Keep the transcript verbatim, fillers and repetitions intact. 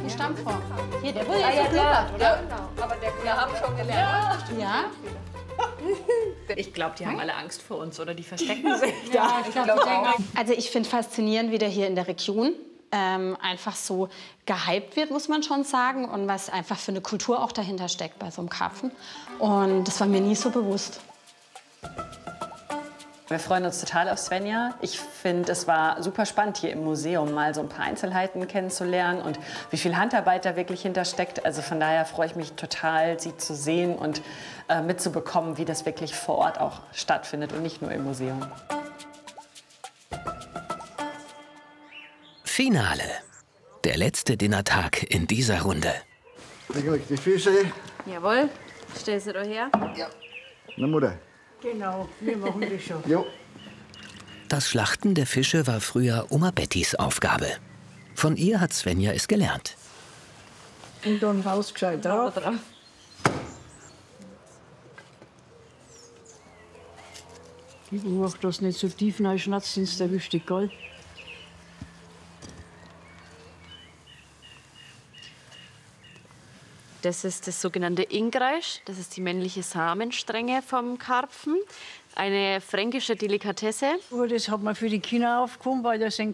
einen Stamm vor. Hier, der wurde Ah, jetzt ja, so klar. blubbert, oder? Genau. Aber der, wir haben schon gelernt. Ja. Ich glaube, die haben alle Angst vor uns oder die verstecken sich da. Ich glaube auch. Also ich finde faszinierend, wie der hier in der Region ähm, einfach so gehypt wird, muss man schon sagen. Und was einfach für eine Kultur auch dahinter steckt bei so einem Karpfen. Und das war mir nie so bewusst. Wir freuen uns total auf Svenja. Ich finde, es war super spannend, hier im Museum mal so ein paar Einzelheiten kennenzulernen und wie viel Handarbeit da wirklich hintersteckt. Also von daher freue ich mich total, sie zu sehen und äh, mitzubekommen, wie das wirklich vor Ort auch stattfindet und nicht nur im Museum. Finale. Der letzte Dinnertag in dieser Runde. Die Fische. Jawohl. Stell sie doch her. Ja. Na, Mutter. Genau, wir machen das schon. Jo. Das Schlachten der Fische war früher Oma Bettys Aufgabe. Von ihr hat Svenja es gelernt. Und dann rausgescheit drauf. Gib auch, dass nicht so tief reinschnatzt, sonst erwischt dich kalt. Das ist das sogenannte Ingreisch. Das ist die männliche Samenstrenge vom Karpfen. Eine fränkische Delikatesse. Oh, das hat man für die Kinder aufgehoben, weil das sind